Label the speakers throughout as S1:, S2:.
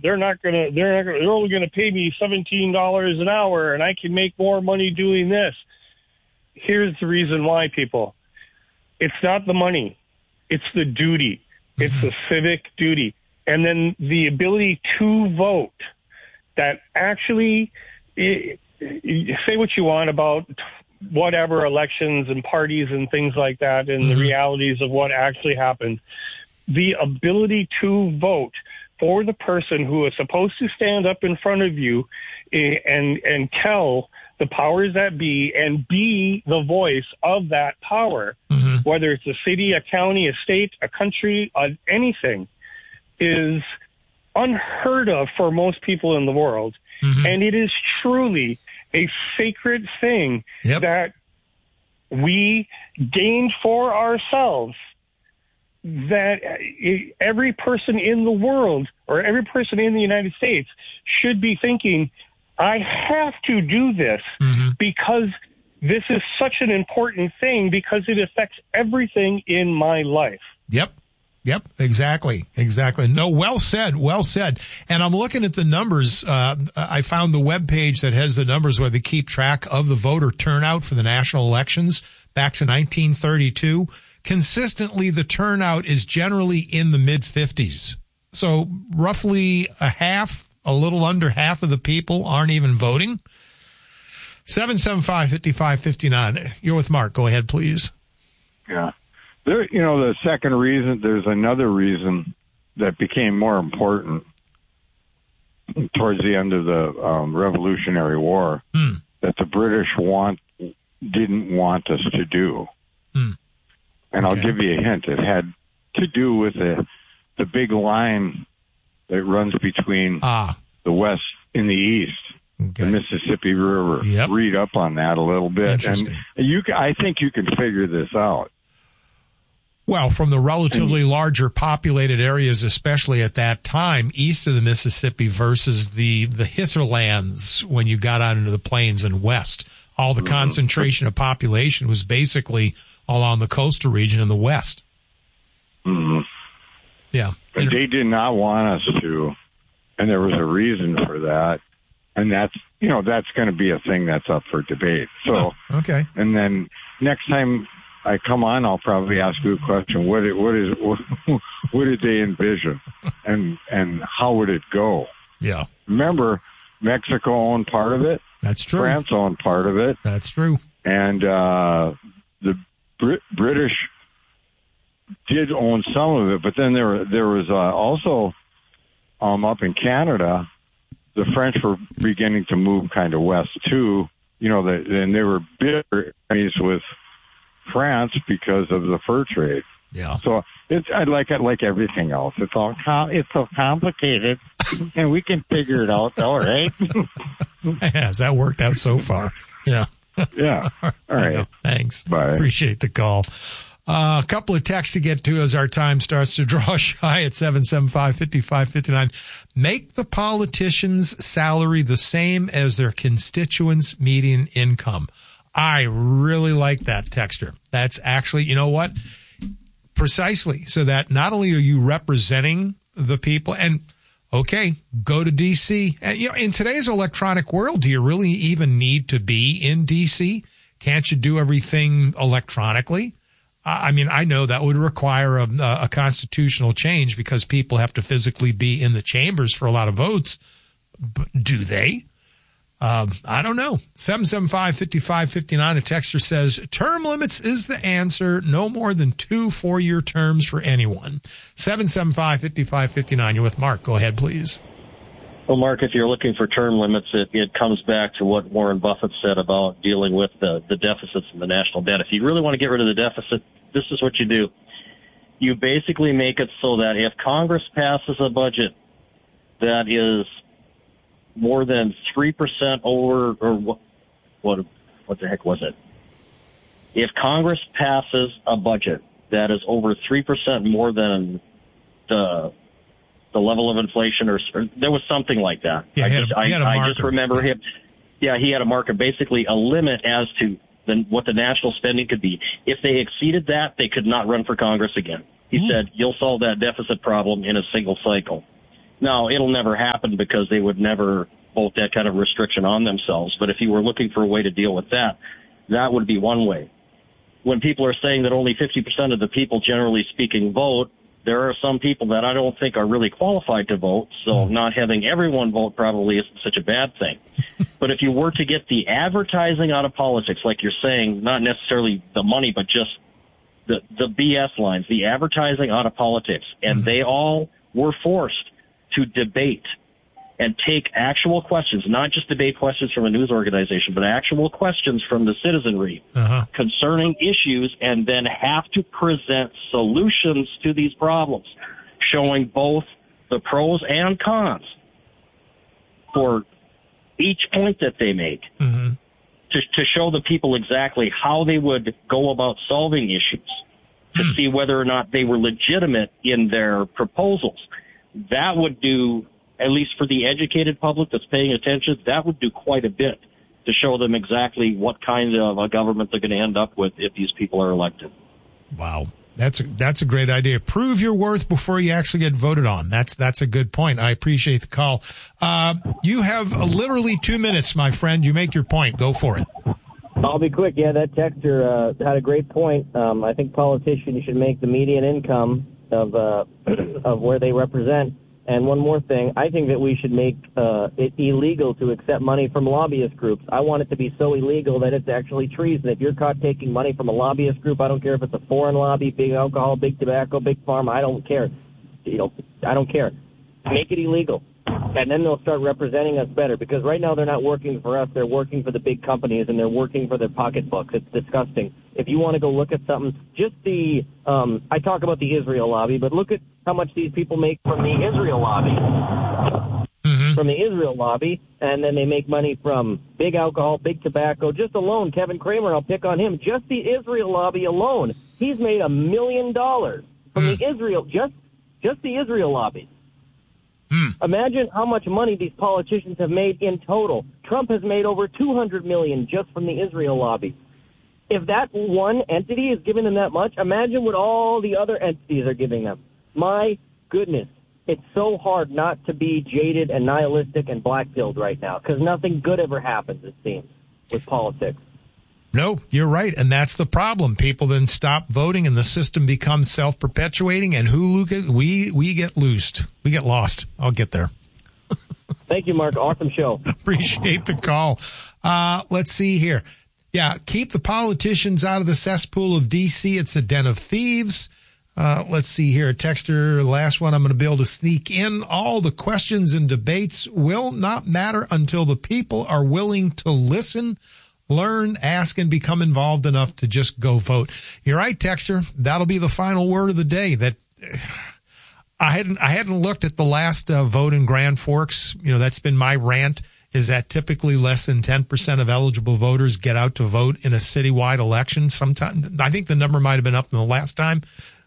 S1: they're only going to pay me $17 an hour and I can make more money doing this. Here's the reason why, people. It's not the money. It's the duty. It's the civic duty. And then the ability to vote that actually, say what you want about whatever elections and parties and things like that and the realities of what actually happened. The ability to vote for the person who is supposed to stand up in front of you and tell the powers that be and be the voice of that power, whether it's a city, a county, a state, a country, anything, is unheard of for most people in the world. And it is truly a sacred thing that we gained for ourselves, that every person in the world or every person in the United States should be thinking, I have to do this because this is such an important thing because it affects everything in my life.
S2: Yep, exactly. No, well said. And I'm looking at the numbers. I found the webpage that has the numbers where they keep track of the voter turnout for the national elections back to 1932. Consistently, the turnout is generally in the mid-50s. So roughly a little under half of the people aren't even voting. 775-5559. You're with Mark. Go ahead, please.
S3: Yeah. There, the second reason, there's another reason that became more important towards the end of the Revolutionary War that the British didn't want us to do. And I'll give you a hint. It had to do with the big line that runs between the West and the East, the Mississippi River. Read up on that a little bit. And I think you can figure this out.
S2: Well, from the relatively larger populated areas, especially at that time, east of the Mississippi versus the hinterlands when you got out into the plains and west, all the concentration of population was basically along the coastal region in the west. Yeah.
S3: But they did not want us to, and there was a reason for that. And that's going to be a thing that's up for debate. So,
S2: okay.
S3: And then next time I come on, I'll probably ask you a question. What did they envision, and how would it go?
S2: Yeah.
S3: Remember, Mexico owned part of it.
S2: That's true.
S3: France owned part of it.
S2: That's true.
S3: And the British did own some of it, but then there was also up in Canada, the French were beginning to move kind of west too. And they were bitter enemies with France because of the fur trade.
S2: Yeah.
S3: So I like it like everything else. It's so complicated, and we can figure it out, all right?
S2: Has that worked out so far? Yeah.
S3: Yeah. All right.
S2: Thanks.
S3: Bye.
S2: Appreciate the call. A couple of texts to get to as our time starts to draw shy at 775-5559. Make the politicians' salary the same as their constituents' median income. I really like that texter. That's actually, you know what? Precisely. So that not only are you representing the people and, okay, go to D.C. And, in today's electronic world, do you really even need to be in D.C.? Can't you do everything electronically? I mean, I know that would require a constitutional change because people have to physically be in the chambers for a lot of votes. But do they? I don't know. 775-5559. A texter says, term limits is the answer. No more than 2 4-year terms for anyone. 775-5559. You're with Mark. Go ahead, please.
S4: Well, Mark, if you're looking for term limits, it comes back to what Warren Buffett said about dealing with the deficits and the national debt. If you really want to get rid of the deficit, this is what you do. You basically make it so that if Congress passes a budget that is more than 3% over, or what the heck was it? If Congress passes a budget that is over 3% more than the level of inflation, or there was something like that.
S2: Yeah,
S4: I just remember him. Yeah, he had a marker, basically a limit as to what the national spending could be. If they exceeded that, they could not run for Congress again. He said, you'll solve that deficit problem in a single cycle. Now, it'll never happen because they would never vote that kind of restriction on themselves. But if you were looking for a way to deal with that, that would be one way. When people are saying that only 50% of the people, generally speaking, vote, there are some people that I don't think are really qualified to vote, so not having everyone vote probably isn't such a bad thing. But if you were to get the advertising out of politics, like you're saying, not necessarily the money, but just the BS lines, the advertising out of politics, and they all were forced to debate and take actual questions, not just debate questions from a news organization, but actual questions from the citizenry concerning issues, and then have to present solutions to these problems, showing both the pros and cons for each point that they make, to show the people exactly how they would go about solving issues, to see whether or not they were legitimate in their proposals. That would do, at least for the educated public that's paying attention, that would do quite a bit to show them exactly what kind of a government they're going to end up with if these people are elected.
S2: Wow. That's a great idea. Prove your worth before you actually get voted on. That's a good point. I appreciate the call. You have literally 2 minutes, my friend. You make your point. Go for it.
S5: I'll be quick. Yeah, that texter had a great point. I think politicians should make the median income of where they represent. And one more thing, I think that we should make it illegal to accept money from lobbyist groups. I want it to be so illegal that it's actually treason. If you're caught taking money from a lobbyist group, I don't care if it's a foreign lobby, big alcohol, big tobacco, big pharma, I don't care. I don't care. Make it illegal. And then they'll start representing us better, because right now they're not working for us. They're working for the big companies, and they're working for their pocketbooks. It's disgusting. If you want to go look at something, just I talk about the Israel lobby, but look at how much these people make from the Israel lobby. From the Israel lobby, and then they make money from big alcohol, big tobacco. Just alone, Kevin Kramer, I'll pick on him. Just the Israel lobby alone, he's made $1 million from the Israel, just the Israel lobby. Imagine how much money these politicians have made in total. Trump has made over $200 million just from the Israel lobby. If that one entity is giving them that much, imagine what all the other entities are giving them. My goodness, it's so hard not to be jaded and nihilistic and black-pilled right now, because nothing good ever happens, it seems, with politics.
S2: No, you're right, and that's the problem. People then stop voting, and the system becomes self-perpetuating, and we get loosed. We get lost. I'll get there.
S5: Thank you, Mark. Awesome show.
S2: Appreciate the call. Let's see here. Yeah, keep the politicians out of the cesspool of D.C. It's a den of thieves. Let's see here. Texter, last one I'm going to be able to sneak in. All the questions and debates will not matter until the people are willing to listen, learn, ask, and become involved enough to just go vote. You're right, Texter. That'll be the final word of the day. That I hadn't looked at the last vote in Grand Forks. You know, that's been my rant, is that typically less than 10% of eligible voters get out to vote in a citywide election. Sometimes, I think the number might have been up in the last time.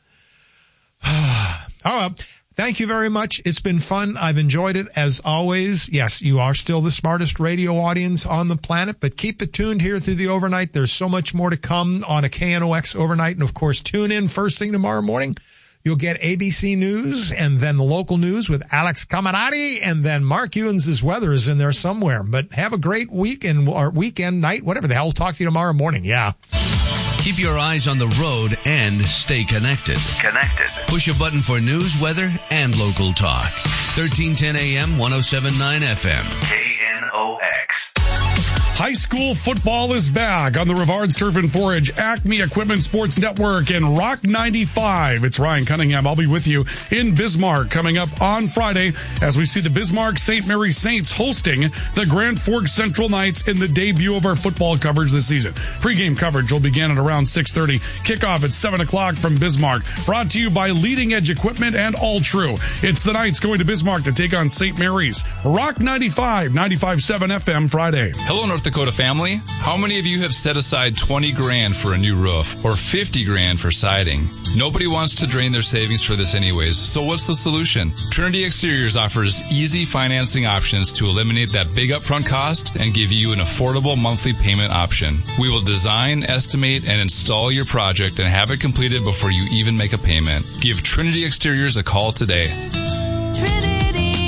S2: Oh, thank you very much. It's been fun. I've enjoyed it as always. Yes, you are still the smartest radio audience on the planet, but keep it tuned here through the overnight. There's so much more to come on a KNOX overnight. And of course, tune in first thing tomorrow morning. You'll get ABC News and then the local news with Alex Caminati, and then Mark Ewens' weather is in there somewhere. But have a great weekend or weekend night, whatever the hell. We'll talk to you tomorrow morning. Yeah.
S6: Keep your eyes on the road and stay connected. Push a button for news, weather, and local talk. 1310 AM, 107.9 FM. KNOX.
S7: High school football is back on the Rivards Turf and Forage, Acme Equipment Sports Network, and Rock 95. It's Ryan Cunningham. I'll be with you in Bismarck coming up on Friday as we see the Bismarck St. Mary Saints hosting the Grand Forks Central Knights in the debut of our football coverage this season. Pre-game coverage will begin at around 6:30. Kickoff at 7 o'clock from Bismarck. Brought to you by Leading Edge Equipment and All True. It's the Knights going to Bismarck to take on St. Mary's. Rock 95, 95.7 FM Friday.
S8: Hello, North Dakota family. How many of you have set aside 20 grand for a new roof or 50 grand for siding? Nobody wants to drain their savings for this anyways, so what's the solution? Trinity Exteriors offers easy financing options to eliminate that big upfront cost and give you an affordable monthly payment option. We will design, estimate, and install your project and have it completed before you even make a payment. Give Trinity Exteriors a call today.
S9: Trinity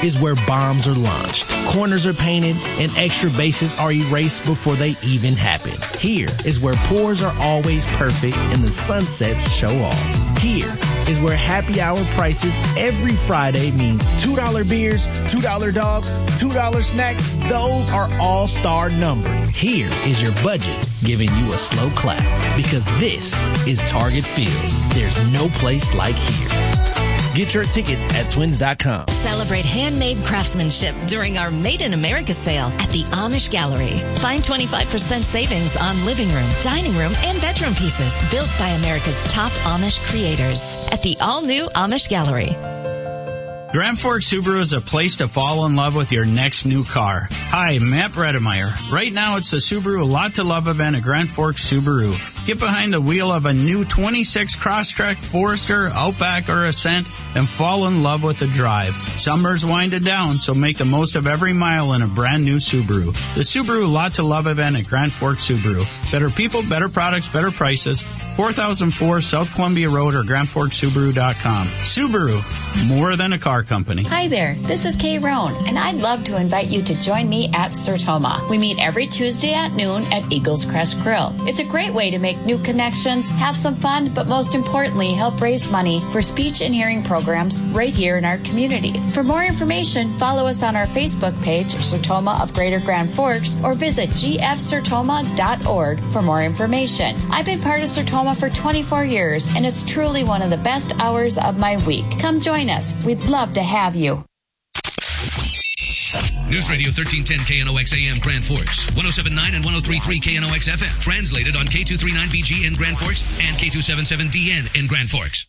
S9: is where bombs are launched, corners are painted, and extra bases are erased before they even happen. Here is where pours are always perfect and the sunsets show off. Here is where happy hour prices every Friday mean $2 beers, $2 dogs, $2 snacks. Those are all-star numbered. Here is your budget giving you a slow clap, because this is Target Field. There's no place like here. Get your tickets at twins.com.
S10: Celebrate handmade craftsmanship during our Made in America sale at the Amish Gallery. Find 25% savings on living room, dining room, and bedroom pieces built by America's top Amish creators at the all-new Amish Gallery.
S11: Grand Forks Subaru is a place to fall in love with your next new car. Hi, Matt Bredemeyer. Right now, it's the Subaru A Lot to Love event at Grand Forks Subaru. Get behind the wheel of a new 26 Crosstrek, Forester, Outback, or Ascent and fall in love with the drive. Summer's winding down, so make the most of every mile in a brand new Subaru. The Subaru A Lot to Love event at Grand Forks Subaru. Better people, better products, better prices. 4004 South Columbia Road or GrandForksSubaru.com. Subaru, more than a car company.
S12: Hi there, this is Kay Roan, and I'd love to invite you to join me at Sertoma. We meet every Tuesday at noon at Eagles Crest Grill. It's a great way to make new connections, have some fun, but most importantly, help raise money for speech and hearing programs right here in our community. For more information, follow us on our Facebook page, Sertoma of Greater Grand Forks, or visit gfsertoma.org for more information. I've been part of Sertoma for 24 years, and it's truly one of the best hours of my week. Come join us. We'd love to have you.
S6: News Radio 1310 KNOX AM Grand Forks, 107.9 and 103.3 KNOX FM. Translated on K239BG in Grand Forks and K277DN in Grand Forks.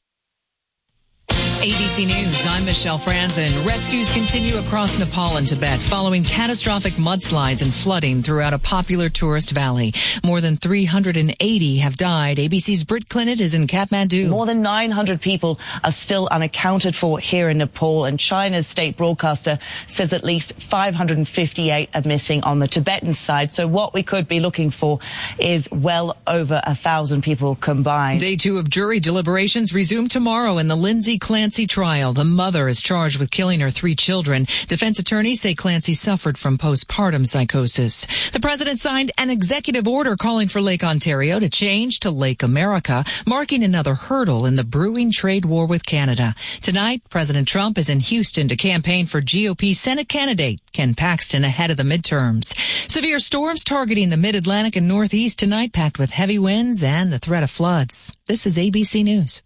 S13: ABC News, I'm Michelle Franzen. Rescues continue across Nepal and Tibet following catastrophic mudslides and flooding throughout a popular tourist valley. More than 380 have died. ABC's Britt Clinton is in Kathmandu.
S14: More than 900 people are still unaccounted for here in Nepal, and China's state broadcaster says at least 558 are missing on the Tibetan side. So what we could be looking for is well over 1,000 people combined.
S13: Day 2 of jury deliberations resume tomorrow in the Lindsay Clancy trial. The mother is charged with killing her 3 children. Defense attorneys say Clancy suffered from postpartum psychosis. The president signed an executive order calling for Lake Ontario to change to Lake America, marking another hurdle in the brewing trade war with Canada. Tonight, President Trump is in Houston to campaign for GOP Senate candidate Ken Paxton ahead of the midterms. Severe storms targeting the Mid-Atlantic and Northeast tonight, packed with heavy winds and the threat of floods. This is ABC News.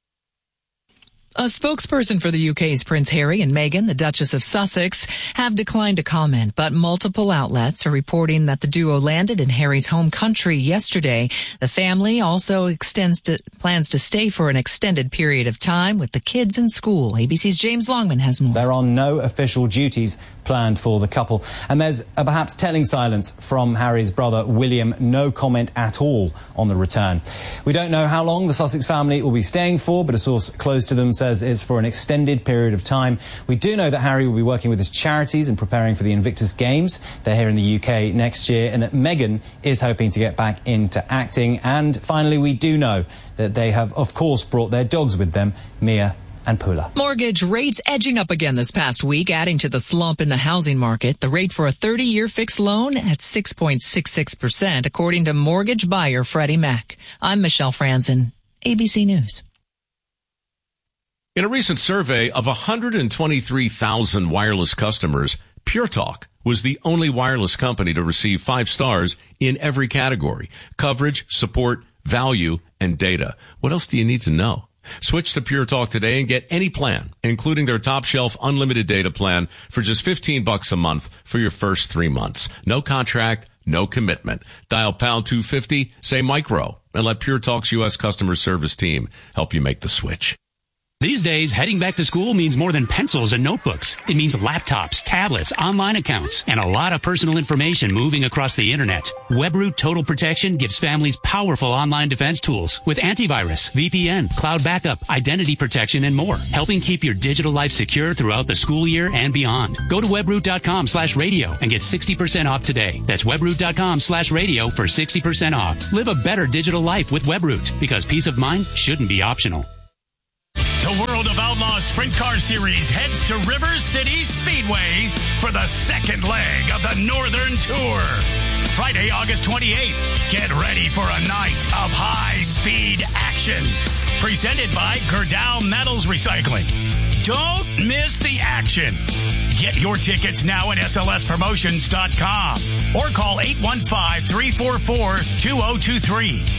S13: A spokesperson for the UK's Prince Harry and Meghan, the Duchess of Sussex, have declined to comment, but multiple outlets are reporting that the duo landed in Harry's home country yesterday. The family also plans to stay for an extended period of time with the kids in school. ABC's James Longman has more.
S15: There are no official duties planned for the couple, and there's a perhaps telling silence from Harry's brother William. No comment at all on the return. We don't know how long the Sussex family will be staying for, but a source close to them says it's for an extended period of time. We do know that Harry will be working with his charities and preparing for the Invictus Games. They're here in the UK next year, and that Meghan is hoping to get back into acting. And finally, we do know that they have, of course, brought their dogs with them, Mia and Pula.
S13: Mortgage rates edging up again this past week, adding to the slump in the housing market. The rate for a 30-year fixed loan at 6.66%, according to mortgage buyer Freddie Mac. I'm Michelle Franzen, ABC News.
S16: In a recent survey of 123,000 wireless customers, Pure Talk was the only wireless company to receive 5 stars in every category: coverage, support, value, and data. What else do you need to know? Switch to Pure Talk today and get any plan, including their top shelf unlimited data plan, for just $15 a month for your first 3 months. No contract, no commitment. Dial pound 250, say micro, and let Pure Talk's U.S. customer service team help you make the switch.
S17: These days, heading back to school means more than pencils and notebooks. It means laptops, tablets, online accounts, and a lot of personal information moving across the internet. WebRoot Total Protection gives families powerful online defense tools with antivirus, VPN, cloud backup, identity protection, and more, helping keep your digital life secure throughout the school year and beyond. Go to webroot.com/radio and get 60% off today. That's webroot.com/radio for 60% off. Live a better digital life with WebRoot, because peace of mind shouldn't be optional.
S18: The World of Outlaws Sprint Car Series heads to River City Speedway for the second leg of the Northern Tour. Friday, August 28th. Get ready for a night of high-speed action. Presented by Gerdau Metals Recycling. Don't miss the action. Get your tickets now at slspromotions.com or call 815-344-2023.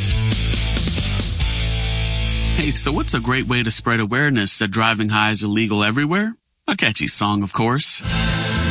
S19: Hey, so what's a great way to spread awareness that driving high is illegal everywhere? A catchy song, of course.